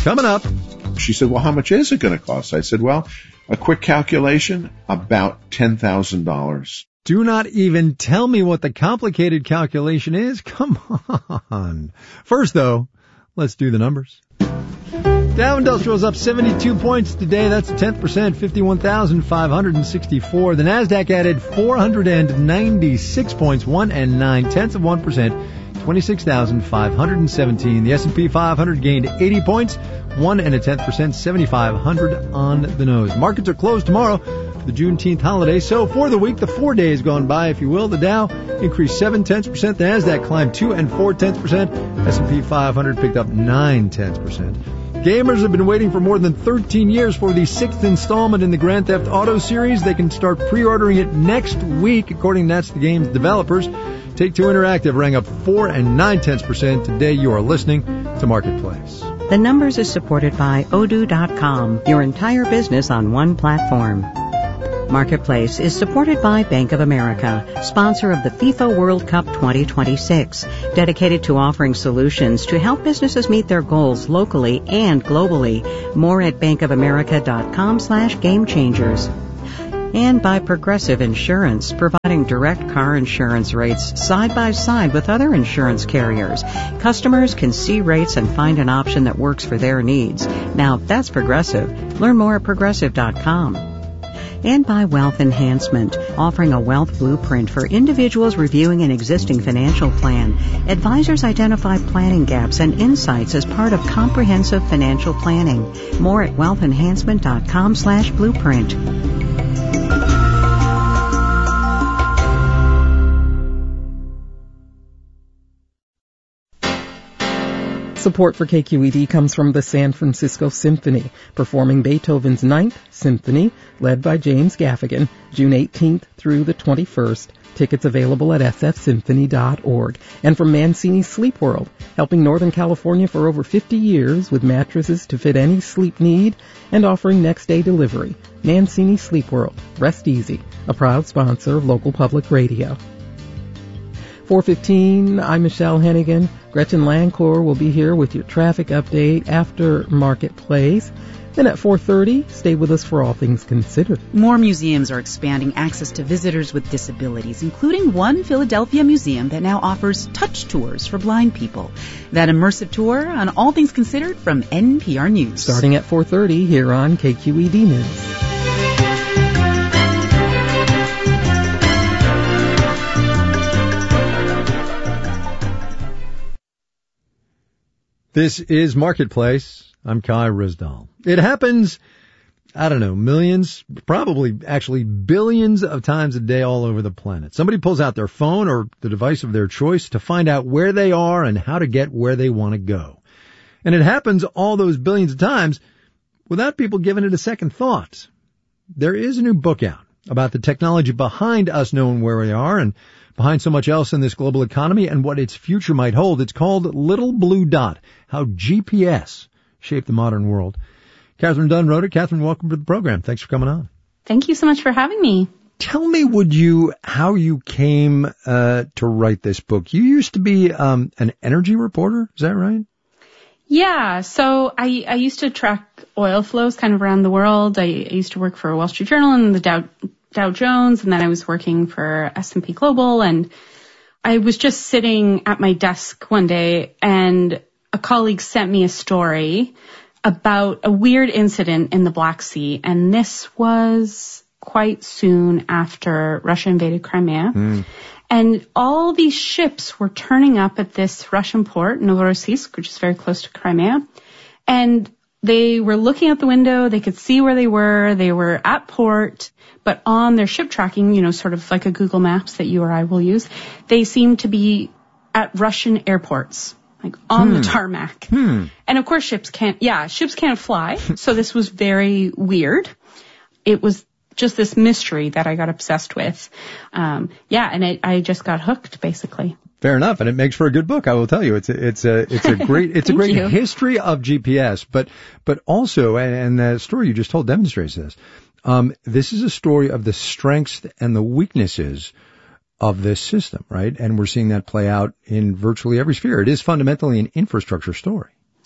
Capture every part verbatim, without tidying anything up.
Coming up. She said, well, how much is it going to cost? I said, well, a quick calculation, about ten thousand dollars. Do not even tell me what the complicated calculation is. Come on. First, though, let's do the numbers. Dow Industrial is up seventy-two points today. That's a tenth percent, fifty-one thousand five hundred sixty-four. The Nasdaq added four hundred ninety-six points, one and nine tenths of one percent, twenty-six thousand five hundred seventeen. The S and P five hundred gained eighty points, one and a tenth percent, seventy-five hundred on the nose. Markets are closed tomorrow for the Juneteenth holiday. So for the week, the four days gone by, if you will, the Dow increased seven tenths percent. The Nasdaq climbed two and four tenths percent. S and P five hundred picked up nine tenths percent. Gamers have been waiting for more than thirteen years for the sixth installment in the Grand Theft Auto series. They can start pre-ordering it next week, according to That's the Game's developers. Take-Two Interactive rang up four and nine tenths percent. Today you are listening to Marketplace. The Numbers is supported by Odoo dot com, your entire business on one platform. Marketplace is supported by Bank of America, sponsor of the FIFA World Cup twenty twenty-six, dedicated to offering solutions to help businesses meet their goals locally and globally. More at bankofamerica.com slash game changers. And by Progressive Insurance, providing direct car insurance rates side by side with other insurance carriers. Customers can see rates and find an option that works for their needs. Now, that's Progressive. Learn more at progressive dot com. And by Wealth Enhancement, offering a wealth blueprint for individuals reviewing an existing financial plan. Advisors identify planning gaps and insights as part of comprehensive financial planning. More at wealth enhancement dot com slash blueprint. Support for K Q E D comes from the San Francisco Symphony, performing Beethoven's Ninth Symphony, led by James Gaffigan, June eighteenth through the twenty-first. Tickets available at s f symphony dot org. And from Mancini Sleep World, helping Northern California for over fifty years with mattresses to fit any sleep need and offering next-day delivery. Mancini Sleep World. Rest easy. A proud sponsor of local public radio. four fifteen, I'm Michelle Hennigan. Gretchen Lancourt will be here with your traffic update after Marketplace. Then at four thirty, stay with us for All Things Considered. More museums are expanding access to visitors with disabilities, including one Philadelphia museum that now offers touch tours for blind people. That immersive tour on All Things Considered from N P R News. Starting at four thirty here on K Q E D News. This is Marketplace. I'm Kai Rizdal. It happens, I don't know, millions, probably actually billions of times a day all over the planet. Somebody pulls out their phone or the device of their choice to find out where they are and how to get where they want to go. And it happens all those billions of times without people giving it a second thought. There is a new book out about the technology behind us knowing where we are and behind so much else in this global economy and what its future might hold. It's called Little Blue Dot, How G P S Shaped the Modern World. Catherine Dunn wrote it. Catherine, welcome to the program. Thanks for coming on. Thank you so much for having me. Tell me, would you, how you came uh, to write this book. You used to be um, an energy reporter, is that right? Yeah, so I, I used to track oil flows kind of around the world. I, I used to work for Wall Street Journal and the Dow Dow Jones, and then I was working for S and P Global, and I was just sitting at my desk one day, and a colleague sent me a story about a weird incident in the Black Sea, and this was quite soon after Russia invaded Crimea. Mm. And all these ships were turning up at this Russian port, Novorossiysk, which is very close to Crimea, and they were looking out the window, they could see where they were, they were at port, but on their ship tracking, you know, sort of like a Google Maps that you or I will use, they seemed to be at Russian airports, like on hmm. the tarmac. Hmm. And of course ships can't, yeah, ships can't fly, so this was very weird. It was just this mystery that I got obsessed with. Um, yeah, and it, I just got hooked, basically. Fair enough, and it makes for a good book. I will tell you, it's a, it's a, it's a great, it's a great you. history of G P S. But, but also, and, and the story you just told demonstrates this. Um, this is a story of the strengths and the weaknesses of this system, right? And we're seeing that play out in virtually every sphere. It is fundamentally an infrastructure story.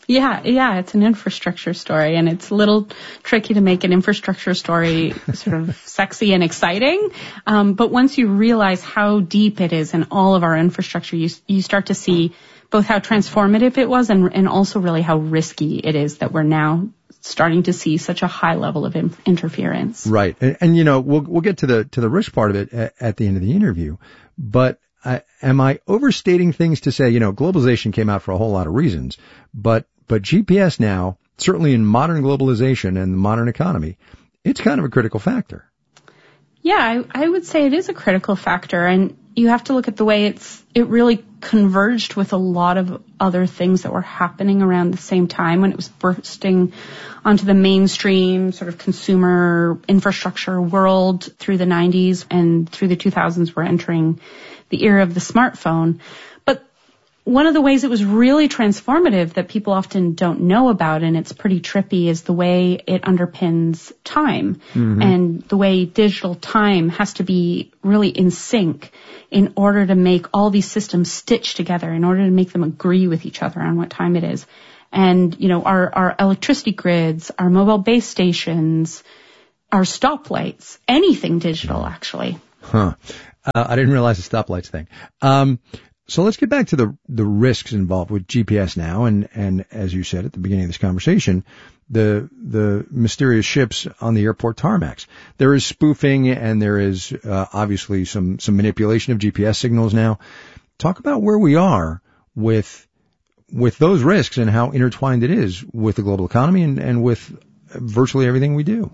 Yeah, yeah, it's an infrastructure story, and it's a little tricky to make an infrastructure story sort of sexy and exciting. Um, but once you realize how deep it is in all of our infrastructure, you you start to see both how transformative it was and, and also really how risky it is that we're now starting to see such a high level of in- interference. Right, and, and you know we'll we'll get to the to the risk part of it at, at the end of the interview, but. I, am I overstating things to say, you know, globalization came out for a whole lot of reasons, but, but G P S now, certainly in modern globalization and the modern economy, it's kind of a critical factor. Yeah, I, I would say it is a critical factor, and you have to look at the way it's, it really converged with a lot of other things that were happening around the same time when it was bursting onto the mainstream sort of consumer infrastructure world through the nineties, and through the two thousands we're entering the era of the smartphone. But one of the ways it was really transformative that people often don't know about, and it's pretty trippy, is the way it underpins time. Mm-hmm. And the way digital time has to be really in sync in order to make all these systems stitch together, in order to make them agree with each other on what time it is. And, you know, our, our electricity grids, our mobile base stations, our stoplights, anything digital, actually. Huh. Uh, I didn't realize the stoplights thing. Um, so let's get back to the the risks involved with G P S now, and and as you said at the beginning of this conversation, the the mysterious ships on the airport tarmacs. There is spoofing, and there is uh, obviously some some manipulation of G P S signals now. Talk about where we are with with those risks and how intertwined it is with the global economy and and with virtually everything we do.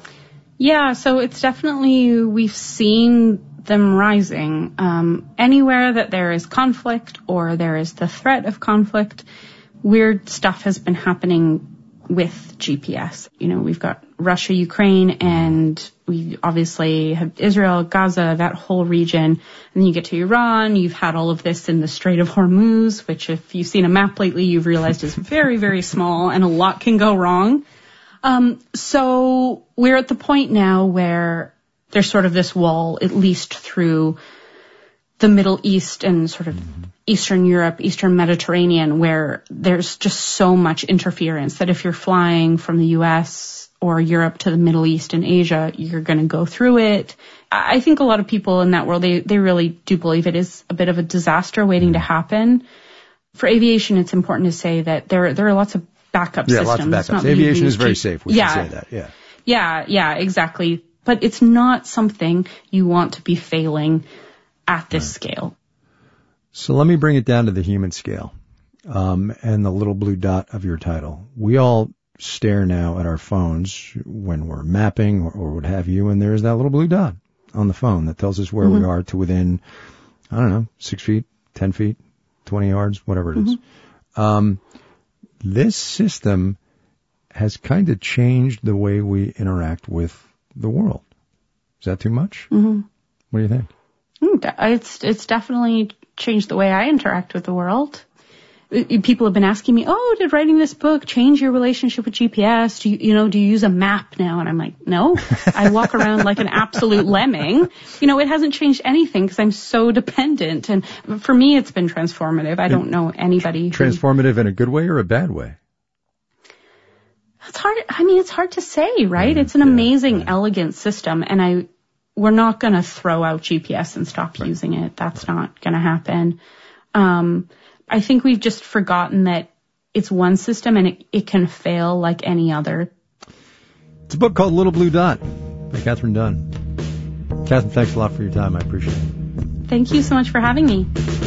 Yeah, so it's definitely, we've seen them rising. Um, anywhere that there is conflict or there is the threat of conflict, weird stuff has been happening with G P S. You know, we've got Russia, Ukraine, and we obviously have Israel, Gaza, that whole region. And then you get to Iran. You've had all of this in the Strait of Hormuz, which if you've seen a map lately, you've realized is very, very small and a lot can go wrong. Um, so we're at the point now where there's sort of this wall, at least through the Middle East and sort of mm-hmm. Eastern Europe, Eastern Mediterranean, where there's just so much interference that if you're flying from the U S or Europe to the Middle East and Asia, you're going to go through it. I think a lot of people in that world, they, they really do believe it is a bit of a disaster waiting mm-hmm. to happen. For aviation, it's important to say that there, there are lots of backup yeah, systems. Yeah, lots of backups. Aviation is very safe. We yeah. should say that, yeah. Yeah, yeah, exactly. But it's not something you want to be failing at this right. scale. So let me bring it down to the human scale, um, and the little blue dot of your title. We all stare now at our phones when we're mapping or, or what have you, and there's that little blue dot on the phone that tells us where mm-hmm. we are to within, I don't know, six feet, ten feet, twenty yards, whatever it is. Mm-hmm. Um, this system has kind of changed the way we interact with the world. Is that too much? Mm-hmm. What do you think? It's it's definitely changed the way I interact with the world. People have been asking me, oh, did writing this book change your relationship with G P S? Do you, you know, do you use a map now? And I'm like, no, I walk around like an absolute lemming. You know, it hasn't changed anything because I'm so dependent. And for me, it's been transformative. I don't know anybody. Transformative who, in a good way or a bad way? It's hard. I mean, it's hard to say, right? Mm, it's an yeah, amazing, right. elegant system. And I, we're not going to throw out G P S and stop right. using it. That's right. not going to happen. Um, I think we've just forgotten that it's one system and it, it can fail like any other. It's a book called Little Blue Dot by Katherine Dunn. Katherine, thanks a lot for your time. I appreciate it. Thank you so much for having me.